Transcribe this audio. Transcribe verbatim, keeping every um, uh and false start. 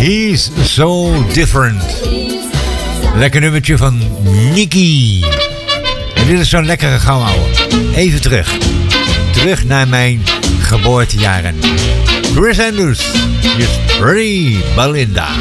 He's So Different. Lekker nummertje van Nicky. En dit is zo'n lekkere gauwouwe. Even terug. Terug naar mijn geboortejaren. Chris Andrews. Just Pretty Belinda.